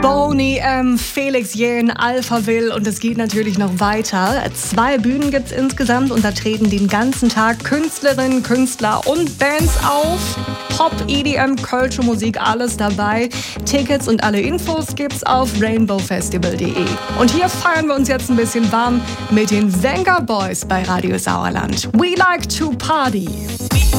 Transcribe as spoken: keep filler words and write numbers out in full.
Boney M, Felix Jähn, Alpha Will und es geht natürlich noch weiter. Zwei Bühnen gibt's insgesamt und da treten den ganzen Tag Künstlerinnen, Künstler und Bands auf. Pop, E D M, Kölsche Musik, alles dabei. Tickets und alle Infos gibt's auf rainbow festival punkt de. Und hier feiern wir uns jetzt ein bisschen warm mit den Venga Boys bei Radio Sauerland. We like to party.